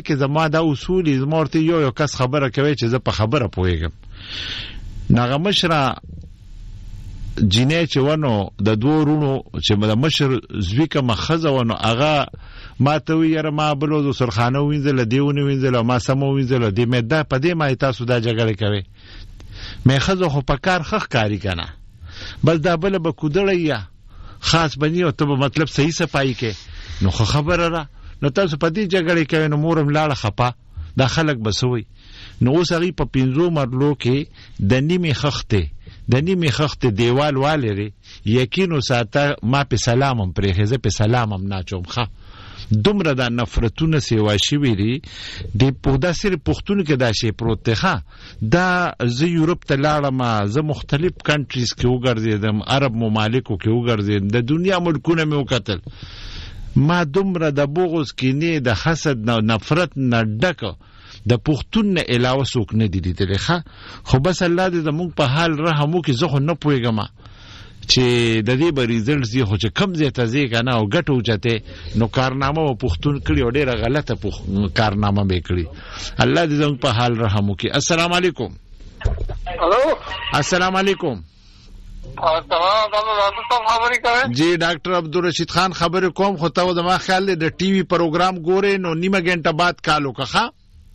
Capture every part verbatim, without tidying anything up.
کې زما دا اصول زما ورته یو یو کس خبره کوي چې زه په خبره پوهېږم. نغه مشره جینې چې ونو د دوه ورونو چې د مشر زوی کومه ښځه ونه هغه ما ته وی یاره ما بلو د سرخانه وینځله دیونه وینځله ما سمو وینځله دې مې دا په دې ما تاسو دا جګړه کوي مې ښځه خو په کار خخ کاری کنه بس دا بل به کودړی یا خاص بنی او ته مطلب صحیح صفائی کې نو خو خبره را نو تاسو په دې جګړه کوي نو مورم لاړه خپا دا خلک بسوي نو اوس هغه په پینځو مرلو کې د نیمه خخته د نیمه خخته دیوال والري یقینو ساته ما په سلامم پرې خزه په سلامم ناچوم ښه دومره دا نفرتونه سیوا شي ویری د پودا سره پښتون کې دا شی پروت ښه دا زه یورپ ته لاړم زه مختلف کنټریز کې وګرځیدم عرب ممالکو کې وګرځیدم د دنیا ملکونه مې وکتل ما دومره د بغض کینې د حسد نه نفرت نه ډکه د پښتون نه علاوه څوک نه دي لیدلی ښه خو بس الله دې زموږ په حال رحم وکړي زه خو نه پوهېږم چې د دې به ریزلټس دي خو چې کم ځای ته ځې که نه او ګټه اوچتې نو کارنامه به پښتون کړي او ډېره غلطه کارنامه به یې کړي الله دې زموږ په حال رحم وکړي. السلام علیکم. هلو السلام علیکم. جی ډاکټر عبدالرشید خان خبرې کوم خو ته زما خیال دی د ټي وي پروګرام ګورې نو نیمه ګنټه بعد کال وکړه ښه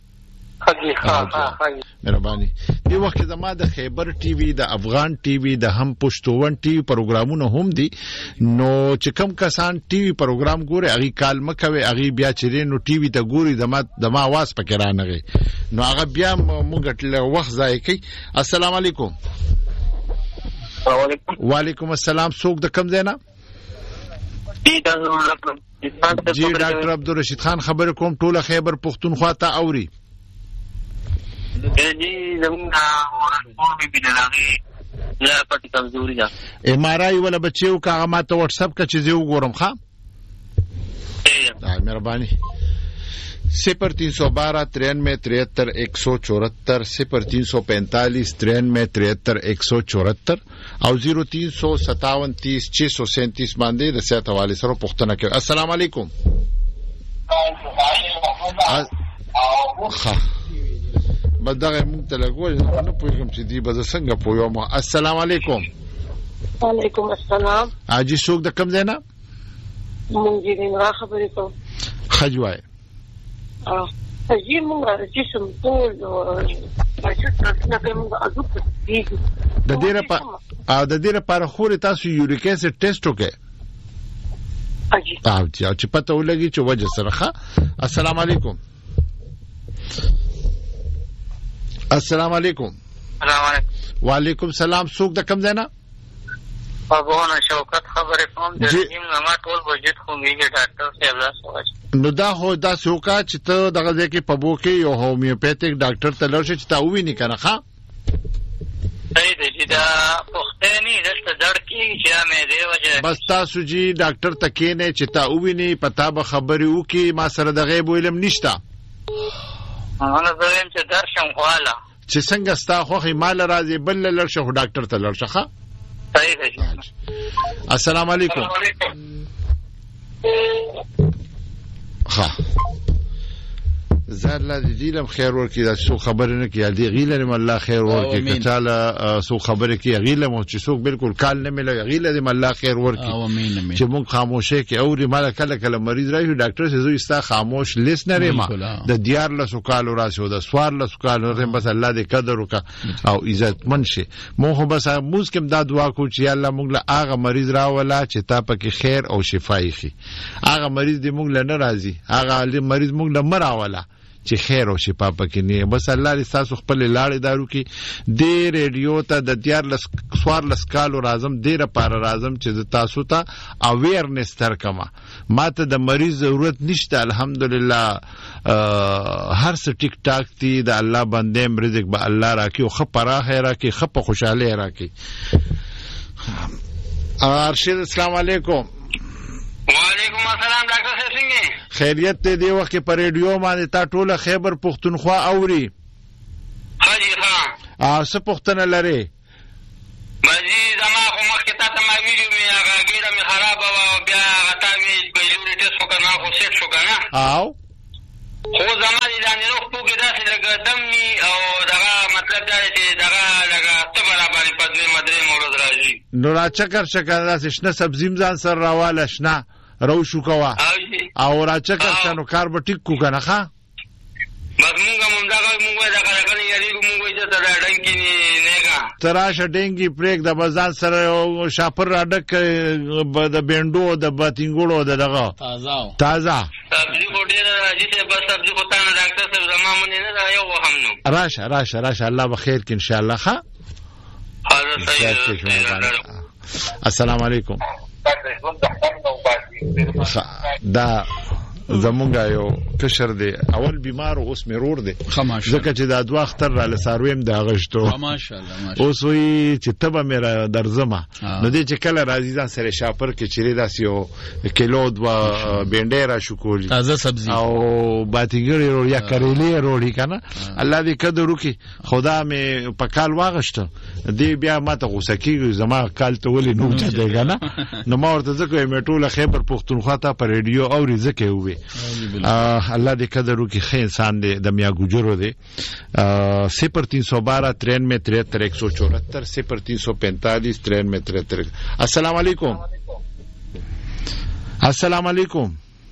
مهرباني. دې وخت کې زما د خیبر ټي وي د افغان ټي وي د هم پښتون ټي وي پروګرامونه هم دي نو چې کم کسان ټي وي پروګرام ګوري هغه کال مکوي هغه بیا چې نو ټي وي ته ګوري زما د ما आवाज پکې رانغی نو هغه بیا مونږ ټل وخت ضایع کوي. السلام علیکم. وعلیکم السلام. څوک د کم ځای نه؟ جی ډاکټر عبدالرشید خان خبرې کوم ټوله خیبر پښتونخوا ته اوري. جی زمونږ ورنپور بي بنلاغي زه پټي کمزوري ده ایم آر آی ولا بچیو کا هغه ما ته واتس اپ کا چې زه وګورم ښه مهرباني. صفر تین سو بارہ ترانوے تریہتر ایک سو چورہتر صفر تین سو پینتالیس ترانوے تریہتر ایک سو چورہتر او زیرو تین سو ستاون تیس چھ سو سینتیس باندې د صحت حوالې سره پوښتنه کوي. السلام علیکم. ښه بس دغه مونږ ته لګول نه پوهېږم چې دی به زه څنګه پوهیږم. السلام علیکم. وعلیکم السلام. حاجي څوک د کوم ځای نه؟ مونږ دې نه خبرې کوو. ښه جوای حاجي مونږ جسم ټول د دې لپاره او د دې لپاره خو تاسو یوریک اسید ټیسټ وکړئ او چې پته ولګي چې وجه سره ښه. السلام علیکم. السلام علیکم. السلام علیکم. وعلیکم السلام. څوک د کوم ځای نه؟ ابونه شوکت خبرې کوم د ټیم ما ټول وجود خو میږي ډاکټر صاحب راځي نو دا هو دا څوکا چې ته دغه ځای کې په بو کې یو هومیوپیتیک ډاکټر ته لور شي چې تا وویني کنه ښه صحیح دی چې دا پښتني دلته دړ کې چې مې دی وجه بس تاسو جی ډاکټر ته کېنه چې تا وویني پتا به خبرې وکي ما سره د غیب علم نشته انا زم چې درشم خواله چې څنګه ستا خوخي مال راځي بل لړ شو ډاکټر ته لړ شخه صحیح دی. السلام علیکم. ها زار الله دې لم خیر ورکړي دا څو خبره نه کوي دې غیله نه الله خیر ورکړي کچاله څو خبره کوي غیله مو چې څوک بالکل کال نه ملي غیله دې الله خیر ورکړي چې مونږ خاموشه کې او مال کله کله مریض راځي ډاکټر سه زوی استا خاموش لیس نه رما د دیار له سوکال راسو د سوار له سوکال ورته بس الله دې قدر وکا او عزت منشي مونږ بس موږ کوم دا دعا کو چې الله مونږ له هغه مریض راولا چې تا پکې خیر او شفای شي هغه مریض دې مونږ له ناراضي هغه مریض مونږ له مراولا چې خیر او شفا پکې نه بس الله دې تاسو خپل لاړې دارو کې دې ریډیو ته د دیار لس سوار لس کالو رازم دې لپاره رازم چې تاسو ته اویرنس ترکما ماته د مریض ضرورت نشته الحمدلله هر څه ټیک ټاک دي د الله باندې رزق به الله راکړي او خپره راکړي خپ خوشاله راکړي. ارشد السلام علیکم. وعلیکم السلام ډاکټر صاحب څنګه خیریت دې دی وخت په ریډیو باندې تا ټوله خیبر پښتونخوا اوري حاجی ها ا څه پښتنه لري مزي زما خو مخکې تا ته ما ویډیو مې هغه ګیره مې خراب و بیا غتا مې بلوري ټیسټ وکړ نو خو سیټ شو کنه او خو زما د لاندې روغتو کې داسې لږه دم وي او دغه مطلب دا دی چې دغه لږه تبه را باندې په دویمه درېیمه ورځ راځي. نو را چکر شکر داسې شنه سبزي م ځان سره راواله شنه روشو کوه او را چکر شه نو کار به ټیک کو که نه ښه بس مونږ هم همدغه مونږ وایي دغه دغه نه یارېږو مونږ وایي دلته دا ډنکې نیږه ته راشه ډینګي پرېږده به ځان سره یو شاپر راډک د بینډو د باتینګوړو د دغه تازه سبزي خو ډېره راځي دی بس سبزي خو تا نه ډاکټر صاحب زما منې نه دا یو وهم نو راشه راشه راشه الله به خیر کړي انشاءالله ښه السلام علیکم دا زمونږ یو کشر دی اول بیمار اوس مې رور دی ځکه چې دا دوه اختر را لسارویم د هغه شتو اوس وایي چې تبه مې را درځمه نو دی چې کله راځي ځان سره شاپر کې چیرې داسې یو کیلو دوه بینډۍ را شو کولي تازه سبزي او باتیګړې روړ یا کریلې روړي که نه الله دې قدر وکړي خدا مې په کال واغشته دی بیا ما ته غوسه کېږي زما کال ته ولې نه اوچتې که نه نو ما ورته ځکه وایم ټوله خیبر پښتونخوا ته په ریډیو اوري ځکه یې ووې اللہ دے قدروں کی خیر انسان دے دمیا گجرو دے صفر تین سو بارہ ترانوے تریہتر ایک سو چورہتر صفر تین سو پینتالیس ترانوے تریہتر. السلام علیکم. السلام علیکم.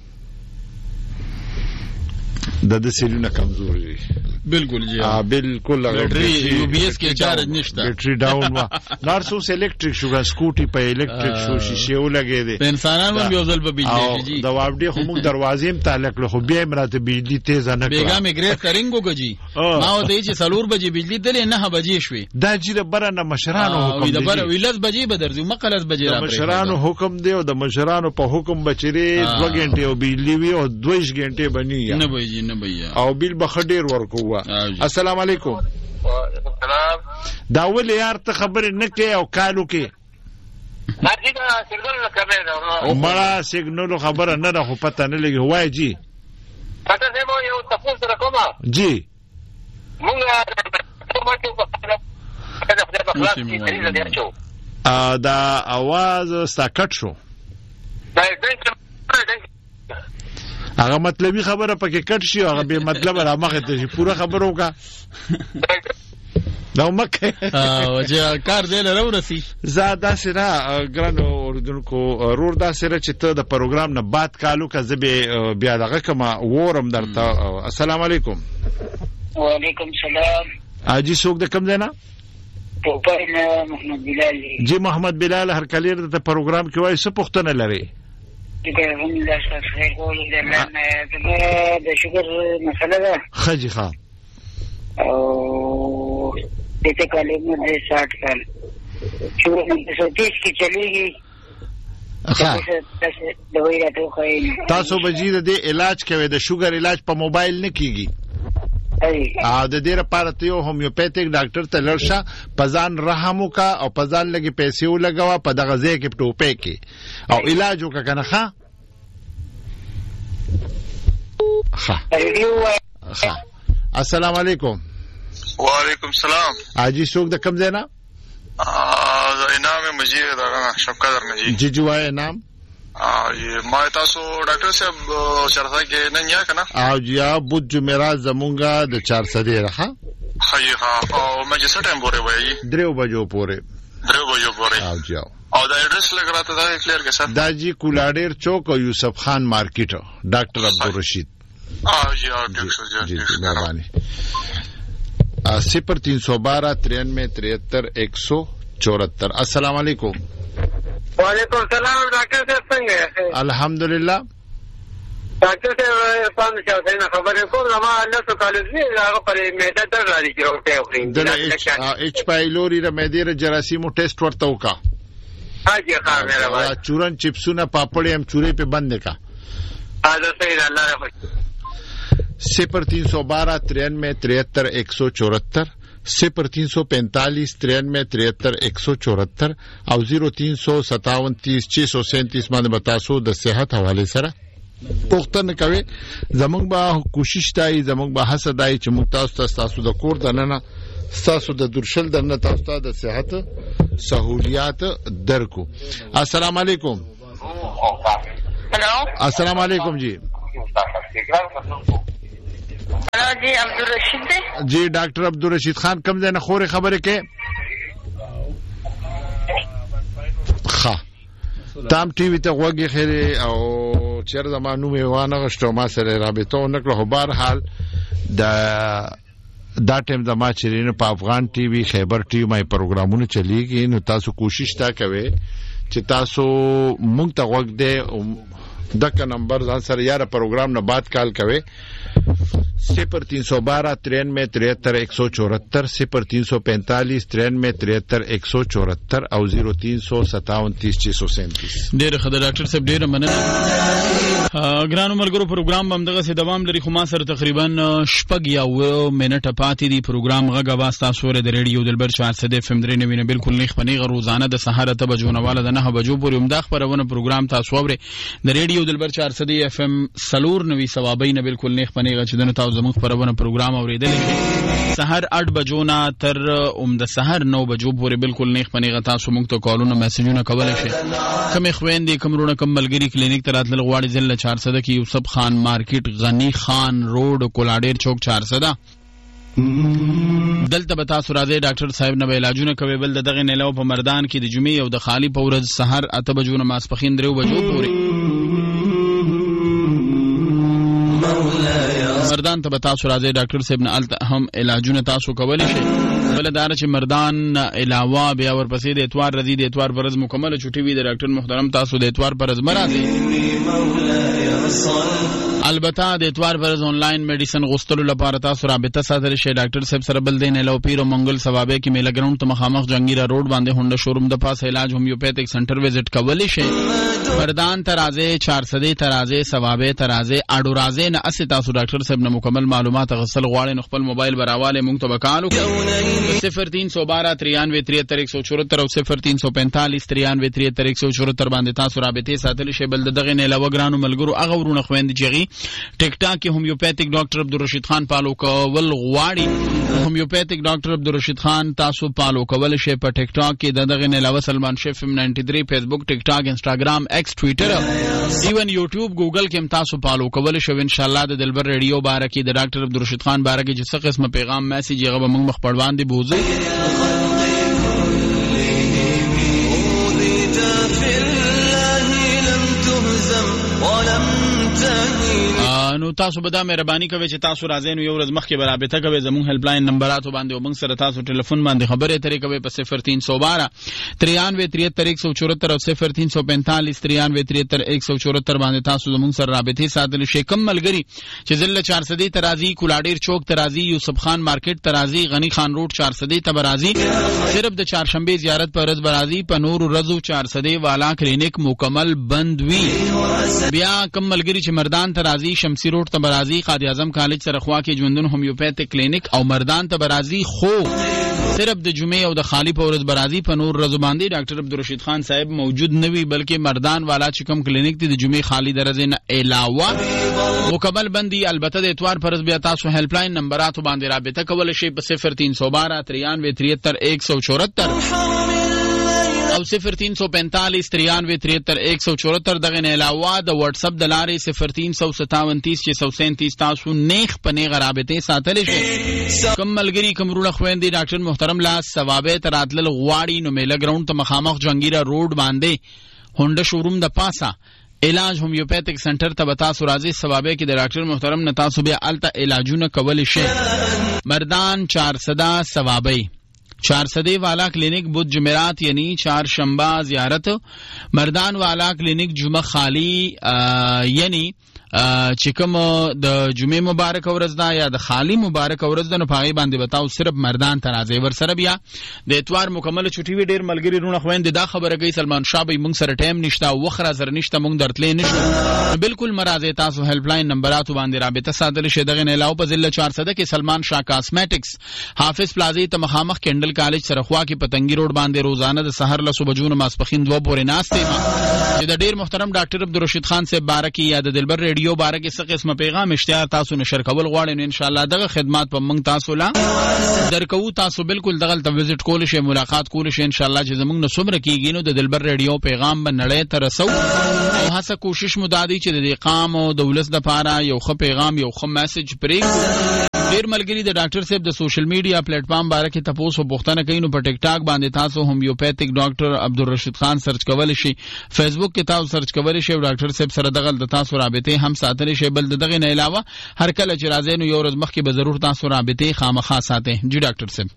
د د سیلونه کمزوري بالکل جی ها بالکل بیٹری یو بی ایس کې چارج نشته بیٹری ډاون وا نارسو سه الیکټریک شوګه سکوټي په الیکټریک شو شیشه ولګې دي په انسانانو یو ځل په بجلی جی دا واډي خو موږ دروازې م تعلق له خو بیا مراته بجلی تیز نه کړه بیګا می ګریټ کرینګو کجی ما و دې چې سلور بجې بجلی دلې نه بجې شوې دا جیره برنه مشرانو حکم دی دا بر ویلز بجې بدرځو مقلس بجې را مشرانو حکم دی او د مشرانو په حکم بچری دوه غنټه او بجلی وی او دوه غنټه بنی نه بجې نه بیا او بیل بخډیر ورکوه. السلام علیکم. وعلیکم السلام. دا ولې یار ته خبرې نه کوي او کالو کې راځي دا سیګنال نه کوي دا مړه سیګنال خبره نه ده خو پته نه لګي وای جی پته زمو یو تاسو سره کومه جی مونږ ا دا आवाज ساکټ شو هغه مطلبي خبره پکې کټ شي هغه به مطلب را مخه ته شي پوره خبرو کا دا مکه او چې کار دې له ورسي زاده سره ګران اوردونکو رور دا سره چې ته د پروګرام نه بعد کالو کا زبې بیا دغه کما وورم درته. السلام علیکم. وعلیکم السلام. اجي څوک د کم دینا پوپاین محمد بلال جی محمد بلال هر کلیر د پروګرام کې وای څه پوښتنه لري؟ الحمدلله خیر کول دې نه د شوګر مسله ده خجی خان او دته کلمه د ساठ سال شوګر د تیس کې چلیږي تاسو بجې د علاج کوي د شوګر علاج په موبایل نه کیږي او د دې لپاره ته یو هومیوپیتیک ډاکټر ته لړشه پزان رحم وکا او پزان لګي پیسې ولګوا په دغه ځای کې ټوپې کې او علاج وکا کنه ښه ښه. السلام علیکم. وعلیکم السلام. اجي څوک د کم ځای نه؟ انعام مجید دغه شپقدر نه جی جی جوای انعام ما تاسو ډاکټر صاحب چرته کې نه یا کنه او یا بود جمعرات زمونږه د چار سدې راخه هي ها او ما چې څه ټایم پورې وایي درو بجو پورې درو بجو پورې او جاو او دا ایڈریس لګراته دا کلیر کې سر دا جی کولاډیر چوک او یوسف خان مارکیټ ډاکټر عبدالرشید او جی او ډاکټر جی مهرباني صفر تین سو بارہ ترانوے تریہتر ایک سو چورہتر. السلام علیکم. وعلیکم السلام. ډاکټر صاحب څنګه؟ الحمدلله. ډاکټر صاحب پام شاته نه خبرې کوم ما الله تو کالج دی هغه پر میده در لري چې ورته خوري د ایچ پایلوري د مېدیر جراثیمو ټیسټ ورته وکا حاجی خان مهربان چورن چپسونه پاپړې هم چورې په بند کا اجازه صحیح الله راخو. صفر تین سو بارہ ترانوے تریہتر ایک سو چورہتر صفر تین سو پینتالیس ترانوے تریہتر ایک سو چورہتر او زیرو تین سو ستاون تیس چھ سو سینتیس باندې بتاسو د صحت حواله سره پوښتنه کوي. زمونږ به کوشش دای زمونږ به حسد دای چې موږ تاسو ته تاسو د کور دننه تاسو د درشل دننه تاسو ته د صحت سہولیات درکو. السلام علیکم. हेलो السلام علیکم جی. جی عبدالرشید دی. جی ډاکټر عبدالرشید خان کوم ځای نه خوري خبرې کې ښه تام ټي وي ته غوږی خیرې او چېرې زما نوم یې وانغشتو ما سره رابطه ونه کړه خو بهرحال د دا ټیم زما چې نه په افغان ټي وي خیبر ټي وي ما پروګرامونه چلیږي نو تاسو کوشش تا کوئ چې تاسو مونږ ته غوږ دی دغه نمبر ځان سره یاره پروګرام نه بعد کال کوئ صفر تین سو بارہ ترانوے تریہتر ایک سو چورہتر صفر تین سو پینتالیس ترانوے تریہتر ایک سو چورہتر او زیرو تین سو ستاون تیس چھ سو سینتیس. ډېر ښه ده ډاکټر صاحب ډېره مننه. ګرانو ملګرو پروګرام به همدغسې دوام لري خو ما سره تقریبا شپږ یا اوه منټه پاتې دي. پروګرام غږ اواز تاسو اورئ د ریډیو دلبر چار سده اف ام درې نوي نه بالکل نیغ په نیغه روزانه د سهار اته بجو نه واله د نهه بجو پورې همدا خپرونه پروګرام تاسو اورئ د ریډیو دلبر چار سده اف ام سلور نوي سوابۍ نه بالکل نیغ په نیغه چې دنه تاسو زموږ خپرونه پروګرام اوریدل شي سحر اټ بجو نه تر اوم د سحر نو بجو پورې بالکل نیغ په نیغه تاسو موږ ته کالونه میسجونه کولای شي. کوم خويندې کوم رونه کوم ملګری کلینیک ته راتلل غواړي ضلع چار سده کې یوسف خان مارکیټ غنی خان روډ کولاډیر چوک چار سده دلته به تاسو راځي ډاکټر صاحب نه علاجونه کوي. بل دغه نه علاوه په مردان کې د جمعې او د خالی په ورځ سحر اته بجو نه ماسپخین درو بجو پورې مردان ته به تاسو راځي ډاکټر صاحب نه الته هم علاجونه تاسو کولی شئ. بل دار چې مردان علاوه بیا ورپسې د اتوار ورځې د اتوار پر ورځ مکمله چټي وي د ډاکټر محترم تاسو د اتوار پر ورځ مرادي. البته د اتوار پر ورځ آنلاین میډیسن غوښتلو لپاره تاسو رابطه ساتل شئ ډاکټر صاحب سره. بل دین له پیر او منګل ثوابه کې میله ګراوند ته مخامخ جنگیرا روډ باندې هونډا شوروم د پاس علاج هومیوپیتھک سنټر وزټ کولی شئ. مردان ترازه چار سده ترازه ثوابه ترازه اډو رازه نه اس تاسو ډاکټر صاحب نه مکمل معلومات غسل غواړي نو خپل موبایل براواله مونږ ته وکالو صفر تین سو بارہ ترانوے تریہتر ایک سو چورہتر او صفر تین سو پینتالیس ترانوے تریہتر ایک سو چورہتر باندې تاسو رابطه ساتل شئ. بل دغه نه علاوه ګرانو ملګرو هغه ورونه خويند چغي ټیک ټاک کې هومیوپیتھک ډاکټر عبدالرشید خان پالو کول غواړي. هومیوپیتھک ډاکټر عبدالرشید خان تاسو پالو کول شئ په ټیک ټاک کې دغه نه علاوه سلمان شیف نننٹی تھری فیسبوک ټیک ټاک انسټاګرام ایکس ټوئیټر ایون یوټیوب ګوګل کې هم تاسو پالو کول شئ. ان شاء الله د دلبر ریډیو بارکه د ډاکټر عبدالرشید خان بارکه چې څه قسمه پیغام میسج هغه موږ مخ پړوان دي بوزو. نو تاسو به دا مهرباني کوئ چې تاسو راځئ نو یو ورځ مخکې به رابطه کوئ زموږ هیلپ لاین نمبراتو باندې او موږ سره تاسو ټلیفون باندې خبرې اترې کوئ په صفر تین سو بارہ ترانوے تریہتر ایک سو چورہتر او صفر تین سو پینتالیس ترانوے تریہتر ایک سو چورہتر باندې تاسو زموږ سره رابطې ساتل شئ. کم ملګری چې ضلع چار سده ترازی کولاډیر چوک ترازی یوسف خان مارکیټ ترازی غنی خان روډ چار سده تبرازی صرف د چهارشنبه زیارت پر ورځ برازي په نور ورځو چار سده والا کلینیک مکمل بند وی. بیا کم ملګری چې مردان ترازی شمسی روډ تبرازی قائد اعظم کالج سره خوا کې ژوندون هومیوپیتھک کلینیک او مردان تبرازی خو صرف د جمعې او د خالی په ورځ برازي په نور ورځ باندې ډاکټر عبدالرشید خان صاحب موجود نوي بلکې مردان والا چې کوم کلینیک دی د جمعې خالی درځه نه علاوه مکمل بندي. البته د اتوار پر ورځ بیا تاسو هیلپ لاین نمبراتو باندې رابطه کول شئ په صفر تین سو بارہ ترانوے تریہتر ایک سو چورہتر او صفر تین سو پینتالیس ترانوے تریہتر ایک سو چورہتر دغه نه علاوه د واتس اپ د لارې صفر تین سو ستاون تیس چھ سو سینتیس تاسو نیخ پنه غرابطه ساتل شي. کم ملګری کوم رونه خويندې ډاکټر محترم لا ثوابه تراتل غواړي نو میله ګراوند ته مخامخ جنگیرا روډ باندې هونډا شوروم د پاسا علاج هومیوپیتھک سنټر ته تاسو راځي. ثوابه کې د ډاکټر محترم نه تاسو بیا الته علاجونه کول شي. مردان چار سده ثوابه چار سده والا کلینک بود جمعرات یعنی چار شنبه زیارت مردان والا کلینک جمعه خالی یعنی چې کوم د جمعې مبارک ورځ دا یا د خالی مبارک ورځ د نه پاغي باندې بتاو صرف مردان ته راځي. ور سره بیا د اتوار مکمل چټي وی ډیر ملګری رونه خويند دا خبره کوي سلمان شاه به موږ سره ټایم نشته وخره زر نشته موږ درتلې نشته بالکل مرزه تاسو هیلپ لاین نمبراتو باندې رابطه ساتل شي. دغه نه علاوه په ضلع چار سده کې سلمان شاه کاسمیټکس حافظ پلازا ته مخامخ کینډل کالج سره خوا کې پتنګي روډ باندې روزانه د سحر له صبح جون ماسپخین دوه پورې ناشته ما د ډیر محترم ډاکټر عبدالرشید خان سے بارکی یا د دلبر ریډیو بارکه څه قسمه پیغام اشتهار تاسو نشر کول غواړئ نو ان شاء الله دغه خدمات په موږ تاسو لا درکو. تاسو بالکل دغه ته وزټ کول شي ملاقات کول شي ان شاء الله چې زموږ نو څومره کیږي نو د دلبر ریډیو پیغام به نړۍ ته رسو او هڅه کوشش مو دادی چې د قام او دولت د پاره یو خو پیغام یو خو میسج پرې ډیر ملګری د ډاکټر صاحب د سوشل میډیا پلیټ فارم باره کې تاسو پوښتنه کوي نو په ټیک ټاک باندې تاسو هومیوپیتھک ډاکټر عبدالرشید خان سرچ کول شي، فیسبوک کې تاسو سرچ کول شي او ډاکټر صاحب سره دغه د تاسو رابطه هم ساتل شي. بل دغه نه علاوه هر کله چې راځي نو یو ورځ مخکې به ضرور تاسو رابطه خامخا ساتئ. جی ډاکټر صاحب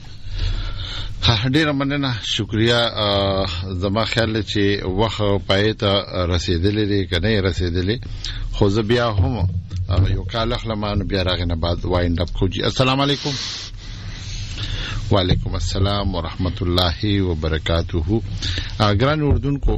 ډیره مننه، شکریا. زما خیال چې وخت پای ته رسیدلې دی کنه رسیدلې، خو زه بیا هم یو کال خلمان بیا راغنه بعد وایند اپ کوجی. السلام علیکم. وعلیکم السلام ورحمت الله وبرکاتہ. ګران اردوونکو،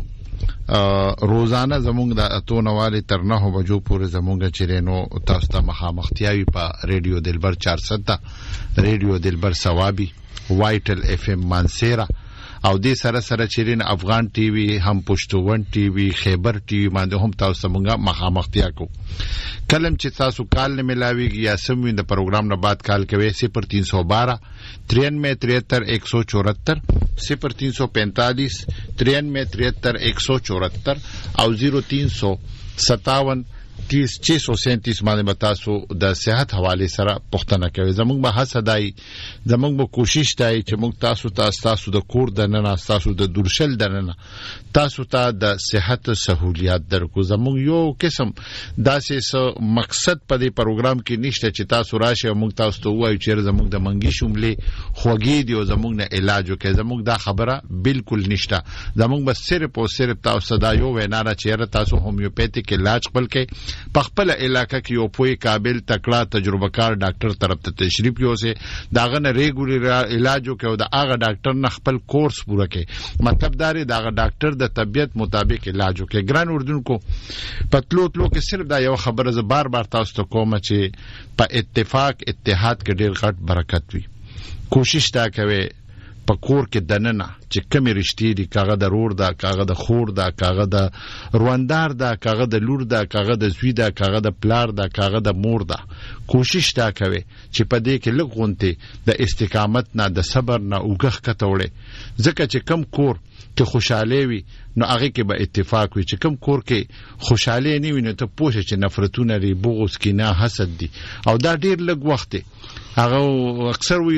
روزانه زمونږ د اتونواله تر نه بجو پورې زمونږ چیرینو تاسو ته مخامختیاوي په ریډیو دلبر چار سو ریډیو دلبر ثوابي وایټل اف ام مانسیرا او دې سره سره چیرین افغان ټي وي هم پښتون ټي وي خیبر ټي وي باندې هم تاسو مونږه مخامختیا کو. کلم چې تاسو کال نه ملاويږي یا سموین د پروګرام نه بعد کال کوي صفر تین سو بارہ ترانوے تریہتر ایک سو چوہتر صفر تین سو پینتالیس ترانوے تریہتر ایک سو چوہتر او زیرو تین سو ستاون تیس چھ سو سینتیس باندې بتاسو د صحت حواله سره پښتنه کوي. زموږ به حسدای زموږ به کوشش دی چې موږ تاسو ته تاسو د کور د نن تاسو د درشل د نن تاسو ته د صحت سہولیات درکو. زموږ یو قسم داسې مقصد په دې پروګرام کې نشته چې تاسو راشي او موږ تاسو ته وایو چې زموږ د منګي شوملې خوږی دی او زموږ نه علاج وکړي. زموږ دا خبره بالکل نشته. زموږ بس صرف او صرف تاسو دا یو وینا را چې تاسو هومیوپیتھک علاج خپل کې په خپل علاقې کې یو پوی قابل تکړه تجربه کار ډاکټر طرف ته تشریف یوسه داغه نه ریګولر علاج وکړو د هغه ډاکټر نه خپل کورس پوره کړي. مطلب دا دی داغه ډاکټر د طبيعت مطابق علاج وکړي. ګران اردوونکو، پتلو تلو کې صرف دا یو خبره ز بار بار تاسو ته کوم چې په اتفاق اتحاد کې ډیر غټ برکت وي. کوشش دا کوي په کور کې دننه چې کمی رښتې دي، کاغه د رور دا، کاغه د خور دا، کاغه د رواندار دا، کاغه د لور دا، کاغه د زوی دا، کاغه د پلار دا، کاغه د مور دا. کوشش دا کوي چې په دې کې لغونته د استقامت نه د صبر نه اوګخ کته وړي. ځکه چې کم کور کې خوشاله وي نو هغه کې به اتفاق وي. چې کم کور کې خوشاله نه وي نو ته پوښتنه چې نفرتونه لري، بغض، کینه، حسد دي او دا ډیر لږ وخت دی. هغه اکثر وي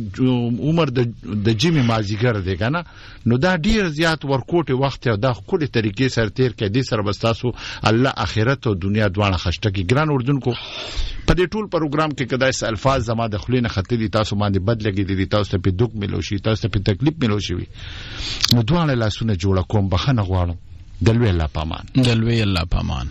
عمر د د جیمی مازیګر دی کنه، نو دا ډیر زیات ورکوټي وخت او دا خولي طریقې سره تیر کې دي سره بستاسو الله اخرت او دنیا دواړه خشته کې. ګران اردوونکو، په دې ټول پروګرام کې کدا اس الفاظ زما د خلینو خطري تاسو باندې بد لګي دي، تاسو ته په دوک ملو شي، تاسو ته په تکلیف ملو شي، نو دواړه لاسونه جوړه کوم بخنه غواړم. دلوي الله پامان، دلوي الله پامان.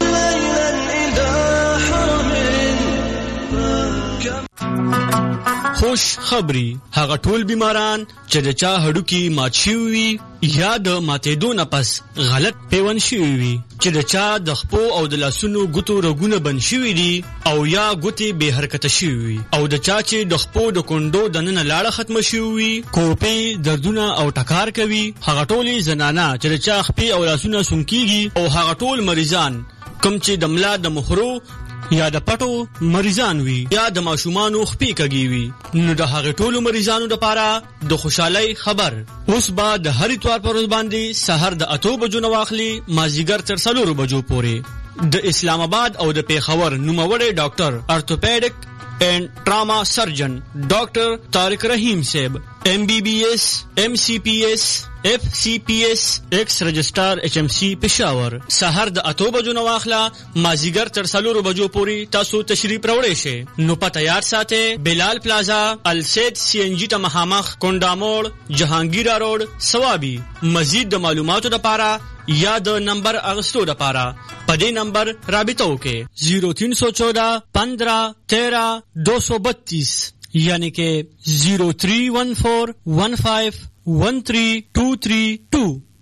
خوش خبری هغه ټول بیماران چې د چا هډوکی مات شوی وي یا د ماتېدو نه پس غلط پیوند شوی وي، چې د چا د خپو او د لاسونو ګوتو رګونه بند شوی دي او یا ګوتې بې حرکته شوی وي، او د چا چې د خپو د کندو د ننه لاړه ختمه شوی وي، کوپې دردونه او ټکار کوي، هغه ټولې زنانه چې د چا خپې او لاسونه سونکیږي، او هغه ټول مریضان کوم چې د ملا د مخرو یا د پټو مریضان وي یا د ماشومانو خپې کږي وي، نو د هغه ټولو مریضانو لپاره د خوشحالۍ خبر. اوس به د هر اتوار پر ورځ باندې سحر د اتو بجو نه واخلي مازیګر تر څلورو بجو پورې د اسلام آباد او د پیښور نوموړی ډاکټر ارتوپیډک اینڈ ټراما سرجن ډاکټر طارق رحیم صاحب ایم بی بی ایس ایم سی پی ایس ایف سی پی ایس ایکس رجسٹر ایچ ایم سی پېښور سحر د اتو بجو نه واخله مازیګر تر څلورو بجو پورې تاسو تشریف راوړئ شئ. نو پته یاد ساتئ، بلال پلازا، السید سی ان جی ته مخامخ، کونډاموړ، جهانگیرا روډ، ثوابي. مزید د معلوماتو لپاره یا د نمبر اغستو لپاره په دې نمبر رابطه وکړئ زیرو تین سو چودہ پندرہ تیرہ دو سو بتیس، یعنی کہ زیرو تھری ون فور ون فائیو ون تھری ٹو تھری ٹو.